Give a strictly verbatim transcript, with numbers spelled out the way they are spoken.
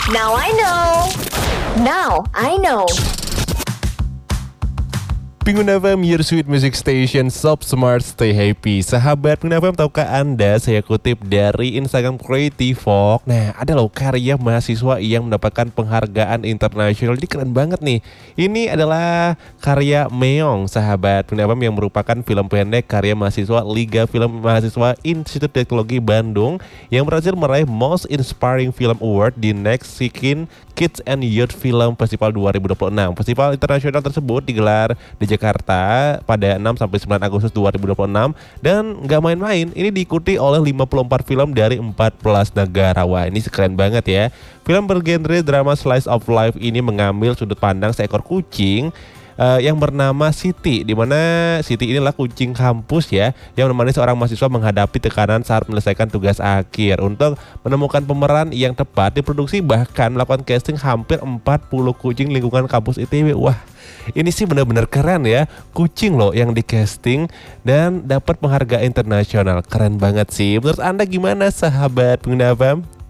Now I know. Now I know. Pengguna F M, your sweet music station, Sob Smart, stay happy. Sahabat Pengguna F M, tahukah Anda, saya kutip dari Instagram Creative Folk. Nah, ada loh karya mahasiswa yang mendapatkan penghargaan internasional. Jadi keren banget nih. Ini adalah karya Meong, sahabat Pengguna F M, yang merupakan film pendek karya mahasiswa Liga Film Mahasiswa Institut Teknologi Bandung yang berhasil meraih Most Inspiring Film Award di Next Seeking Kids and Youth Film Festival dua ribu dua puluh enam. Festival internasional tersebut digelar di Jakarta pada enam sampai sembilan Agustus dua ribu dua puluh enam dan nggak main-main, ini diikuti oleh lima puluh empat film dari empat belas negara. Wah, ini keren banget ya. Film bergenre drama slice of life ini mengambil sudut pandang seekor kucing Uh, yang bernama Siti, di mana Siti inilah kucing kampus ya, yang menemani seorang mahasiswa menghadapi tekanan saat menyelesaikan tugas akhir. Untuk menemukan pemeran yang tepat, diproduksi bahkan melakukan casting hampir empat puluh kucing lingkungan kampus I T B. Wah, ini sih benar-benar keren ya, kucing loh yang di casting dan dapat penghargaan internasional. Keren banget sih. Menurut Anda gimana, sahabat Pengguna F M?